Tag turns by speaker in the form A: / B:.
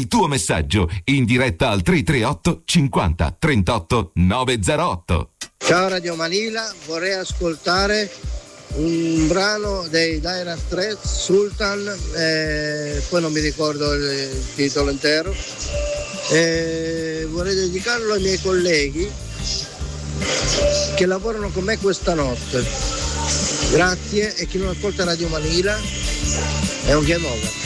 A: il tuo messaggio in diretta al 338 50 38 908.
B: Ciao Radio Manila, vorrei ascoltare un brano dei Dire Straits, Sultan, poi non mi ricordo il titolo intero, vorrei dedicarlo ai miei colleghi che lavorano con me questa notte. Grazie, e chi non ascolta Radio Manila è un game over.